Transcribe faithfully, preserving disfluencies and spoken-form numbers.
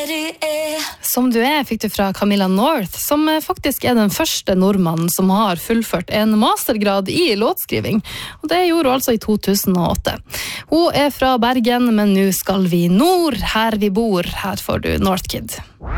Som du er fikk du fra Camilla North, som faktisk er den første nordmannen som har fullført en mastergrad i låtskriving. Og det gjorde hun altså i to tusen og åtte. Hun er fra Bergen, men nå skal vi nord, her vi bor. Her får du Northkid.